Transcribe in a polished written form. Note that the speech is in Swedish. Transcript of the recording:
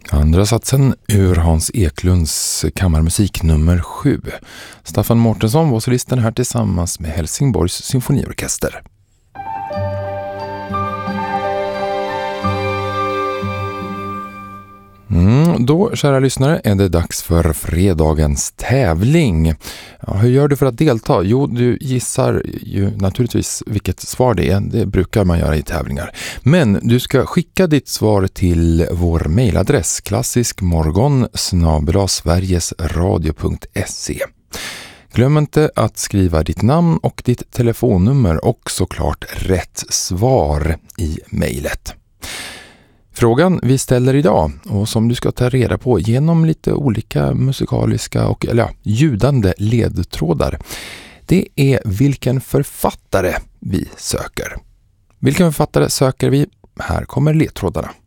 Andra satsen ur Hans Eklunds kammarmusik nummer 7. Staffan Mårtensson var solisten här tillsammans med Helsingborgs symfoniorkester. Då, kära lyssnare, är det dags för fredagens tävling. Ja, hur gör du för att delta? Jo, du gissar ju naturligtvis vilket svar det är. Det brukar man göra i tävlingar. Men du ska skicka ditt svar till vår mejladress klassiskmorgon@sverigesradio.se. Glöm inte att skriva ditt namn och ditt telefonnummer och såklart rätt svar i mejlet. Frågan vi ställer idag och som du ska ta reda på genom lite olika musikaliska och ljudande ledtrådar, det är vilken författare vi söker. Vilken författare söker vi? Här kommer ledtrådarna.